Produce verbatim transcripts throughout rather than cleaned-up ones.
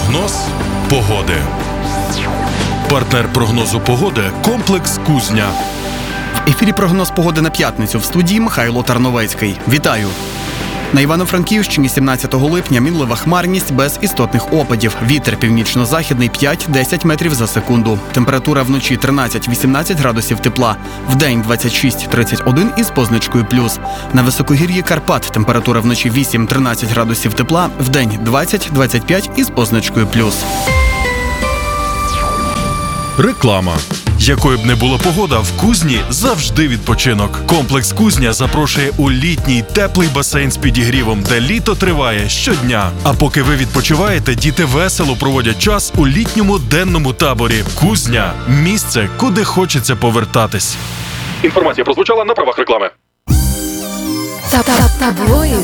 Прогноз погоди. Партнер прогнозу погоди – комплекс «Кузня». В ефірі прогноз погоди на п'ятницю. В студії Михайло Тарновецький. Вітаю! На Івано-Франківщині сімнадцятого липня мінлива хмарність без істотних опадів. Вітер північно-західний п'ять-десять метрів за секунду. Температура вночі тринадцять-вісімнадцять градусів тепла. Вдень двадцять шість-тридцять один із позначкою плюс. На високогір'ї Карпат температура вночі вісім-тринадцять градусів тепла. Вдень двадцять-двадцять п'ять із позначкою плюс. Реклама. Якою б не була погода, в Кузні завжди відпочинок. Комплекс «Кузня» запрошує у літній теплий басейн з підігрівом, де літо триває щодня. А поки ви відпочиваєте, діти весело проводять час у літньому денному таборі. Кузня – місце, куди хочеться повертатись. Інформація прозвучала на правах реклами. Таблоїд.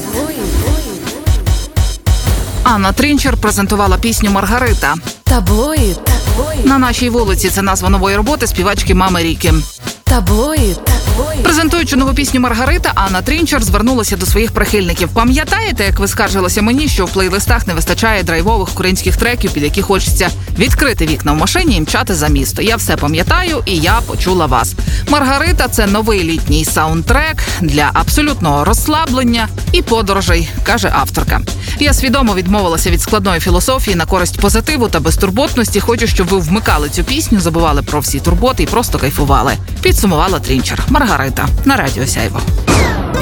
Анна Трінчер презентувала пісню «Маргарита». Таблоїд. На нашій вулиці – це назва нової роботи співачки Мами Ріки. Таблоїд. Презентуючи нову пісню «Маргарита», Анна Трінчер звернулася до своїх прихильників. Пам'ятаєте, як ви скаржилися мені, що в плейлистах не вистачає драйвових українських треків, під які хочеться відкрити вікна в машині і мчати за місто? Я все пам'ятаю, і я почула вас. «Маргарита» – це новий літній саундтрек для абсолютного розслаблення і подорожей, каже авторка. Я свідомо відмовилася від складної філософії на користь позитиву та безтурботності. Хочу, щоб ви вмикали цю пісню, забували про всі турботи і просто кайфували. Підсумувала Трінчер. «Маргарита» на радіо Сяйво.